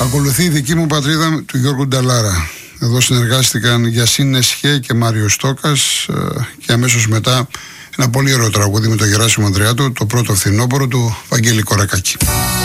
Ακολουθεί η δική μου πατρίδα του Γιώργου Νταλάρα. Εδώ συνεργάστηκαν Γιασίν Εσχέ και Μάριο Στόκας και αμέσως μετά ένα πολύ ωραίο τραγούδι με τον Γεράσιμο Ανδρεάτο, το πρώτο φθινόπωρο του Βαγγέλη Κορακάκη.